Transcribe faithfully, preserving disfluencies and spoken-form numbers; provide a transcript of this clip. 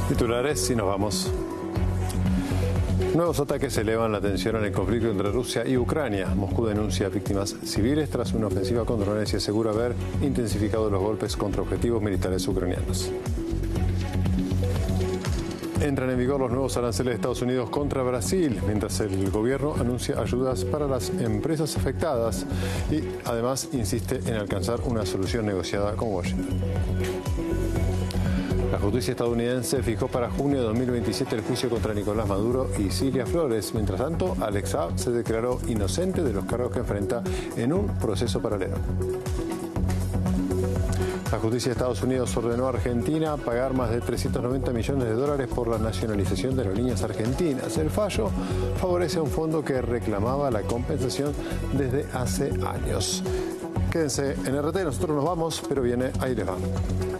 Titulares y nos vamos. Nuevos ataques elevan la tensión en el conflicto entre Rusia y Ucrania. Moscú denuncia víctimas civiles tras una ofensiva con drones y asegura haber intensificado los golpes contra objetivos militares ucranianos. Entran en vigor los nuevos aranceles de Estados Unidos contra Brasil, mientras el gobierno anuncia ayudas para las empresas afectadas y además insiste en alcanzar una solución negociada con Washington. La justicia estadounidense fijó para junio de dos mil veintisiete el juicio contra Nicolás Maduro y Cilia Flores. Mientras tanto, Alex Saab se declaró inocente de los cargos que enfrenta en un proceso paralelo. La justicia de Estados Unidos ordenó a Argentina pagar más de trescientos noventa millones de dólares por la nacionalización de aerolíneas argentinas. El fallo favorece a un fondo que reclamaba la compensación desde hace años. Quédense en R T, nosotros nos vamos, pero viene Ahí les va.